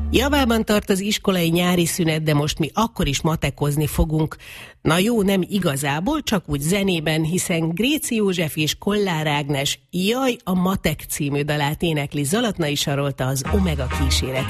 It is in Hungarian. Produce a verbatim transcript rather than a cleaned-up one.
Javában tart az iskolai nyári szünet, de most mi akkor is matekozni fogunk. Na jó, nem igazából, csak úgy zenében, hiszen Gréci József és Kollár Ágnes Jaj, a matek című dalát énekli Zalatnai Sarolta, az Omega kíséret